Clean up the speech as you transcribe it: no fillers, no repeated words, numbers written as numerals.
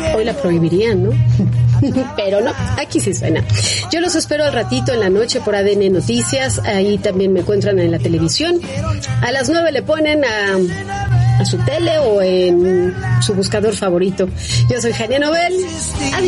Hoy la prohibirían, ¿no? Pero no, aquí sí suena. Yo los espero al ratito en la noche por ADN Noticias. Ahí también me encuentran en la televisión. A las 9 le ponen a su tele o en su buscador favorito. Yo soy Jania Nobel. Adiós.